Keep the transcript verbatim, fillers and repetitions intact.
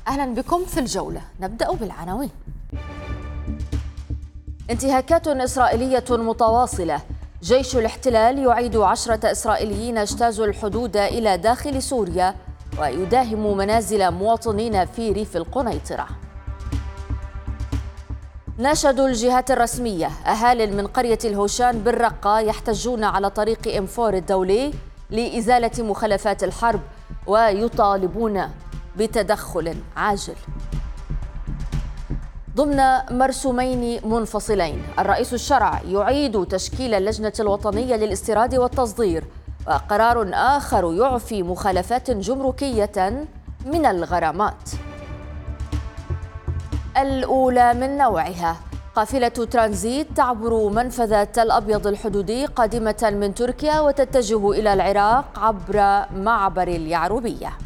أهلا بكم في الجولة. نبدأ بالعناوين. انتهاكات إسرائيلية متواصلة. جيش الاحتلال يعيد عشرة إسرائيليين اجتازوا الحدود إلى داخل سوريا ويداهم منازل مواطنين في ريف القنيطرة. ناشدوا الجهات الرسمية. أهال من قرية الهوشان بالرقة يحتجون على طريق إم أربعة الدولي لإزالة مخلفات الحرب ويطالبون بتدخل عاجل. ضمن مرسومين منفصلين، الرئيس الشرع يعيد تشكيل اللجنة الوطنية للاستيراد والتصدير، وقرار آخر يعفي مخالفات جمركية من الغرامات. الأولى من نوعها، قافلة ترانزيت تعبر منفذ تل أبيض الحدودي قادمة من تركيا وتتجه إلى العراق عبر معبر اليعربية.